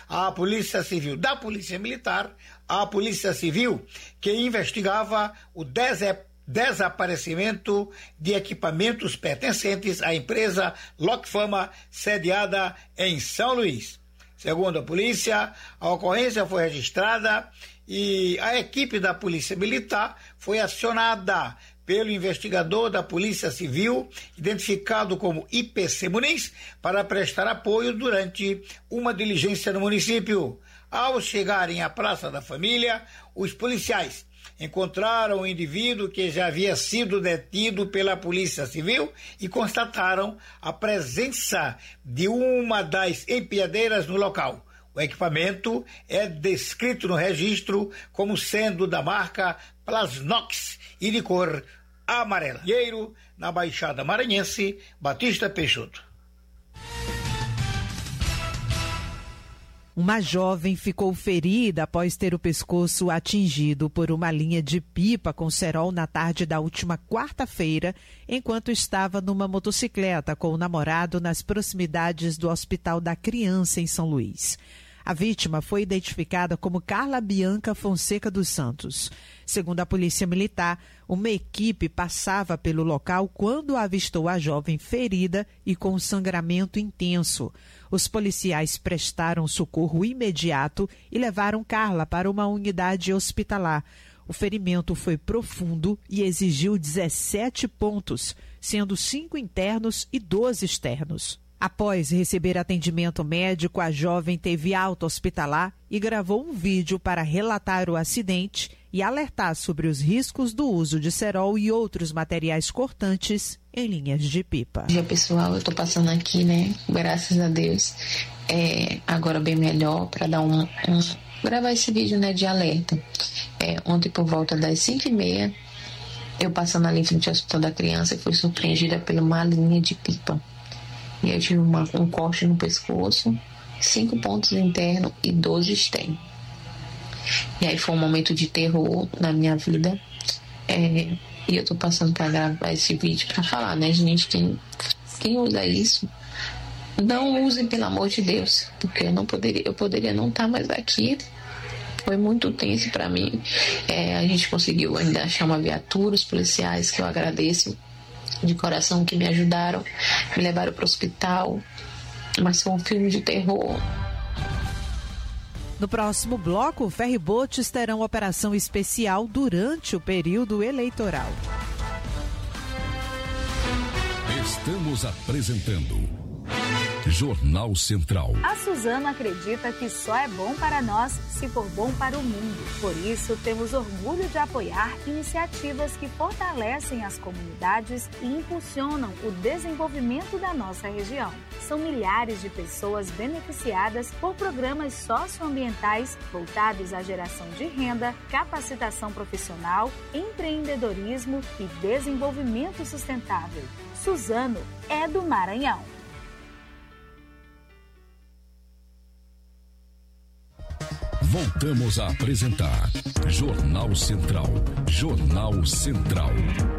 à Polícia Civil da Polícia Militar, à Polícia Civil, que investigava o desaparecimento de equipamentos pertencentes à empresa Locfama, sediada em São Luís. Segundo a polícia, a ocorrência foi registrada e a equipe da Polícia Militar foi acionada pelo investigador da Polícia Civil, identificado como IPC Muniz, para prestar apoio durante uma diligência no município. Ao chegarem à Praça da Família, os policiais encontraram um indivíduo que já havia sido detido pela Polícia Civil e constataram a presença de uma das empilhadeiras no local. O equipamento é descrito no registro como sendo da marca Plasnox e de cor amarela. Na Baixada Maranhense, Batista Peixoto. Uma jovem ficou ferida após ter o pescoço atingido por uma linha de pipa com cerol na tarde da última quarta-feira, enquanto estava numa motocicleta com o namorado nas proximidades do Hospital da Criança, em São Luís. A vítima foi identificada como Carla Bianca Fonseca dos Santos. Segundo a Polícia Militar, uma equipe passava pelo local quando avistou a jovem ferida e com sangramento intenso. Os policiais prestaram socorro imediato e levaram Carla para uma unidade hospitalar. O ferimento foi profundo e exigiu 17 pontos, sendo 5 internos e 12 externos. Após receber atendimento médico, a jovem teve alta hospitalar e gravou um vídeo para relatar o acidente e alertar sobre os riscos do uso de cerol e outros materiais cortantes em linhas de pipa. Bom dia, pessoal, eu estou passando aqui, né, graças a Deus, agora bem melhor, para dar gravar esse vídeo, né, de alerta. Ontem por volta das 5h30, eu passando ali em frente ao Hospital da Criança, fui surpreendida por uma linha de pipa. E eu tive um corte no pescoço, 5 pontos internos e 12 externos. E aí foi um momento de terror na minha vida. E eu tô passando para gravar esse vídeo para falar, né, gente, quem usa isso, não use, pelo amor de Deus, porque eu poderia não estar mais aqui. Foi muito tenso para mim. A gente conseguiu ainda achar uma viatura, os policiais, que eu agradeço de coração, que me ajudaram, me levaram para o hospital, mas foi um filme de terror. No próximo bloco, ferryboats terão operação especial durante o período eleitoral. Estamos apresentando Jornal Central. A Suzano acredita que só é bom para nós se for bom para o mundo. Por isso, temos orgulho de apoiar iniciativas que fortalecem as comunidades e impulsionam o desenvolvimento da nossa região. São milhares de pessoas beneficiadas por programas socioambientais voltados à geração de renda, capacitação profissional, empreendedorismo e desenvolvimento sustentável. Suzano é do Maranhão. Voltamos a apresentar Jornal Central. Jornal Central.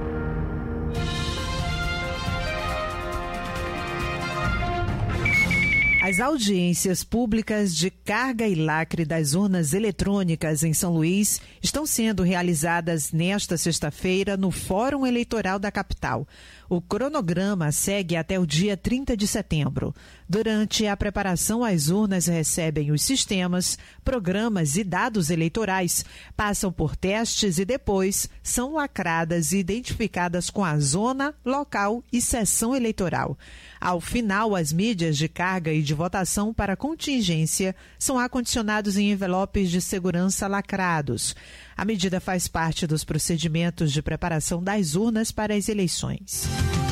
As audiências públicas de carga e lacre das urnas eletrônicas em São Luís estão sendo realizadas nesta sexta-feira no Fórum Eleitoral da capital. O cronograma segue até o dia 30 de setembro. Durante a preparação, as urnas recebem os sistemas, programas e dados eleitorais, passam por testes e depois são lacradas e identificadas com a zona, local e seção eleitoral. Ao final, as mídias de carga e de votação para contingência são acondicionados em envelopes de segurança lacrados. A medida faz parte dos procedimentos de preparação das urnas para as eleições.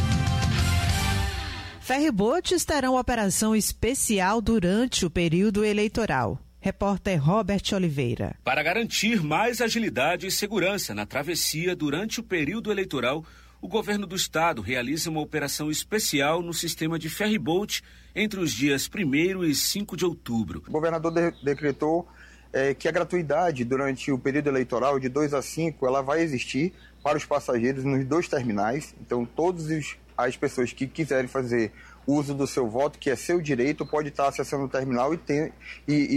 Ferryboats terão operação especial durante o período eleitoral. Repórter Robert Oliveira. Para garantir mais agilidade e segurança na travessia durante o período eleitoral, o governo do estado realiza uma operação especial no sistema de ferryboat entre os dias 1º e 5 de outubro. O governador decretou que a gratuidade durante o período eleitoral de 2 a 5, ela vai existir para os passageiros nos 2 terminais. Então, todas as pessoas que quiserem fazer uso do seu voto, que é seu direito, pode estar acessando o terminal e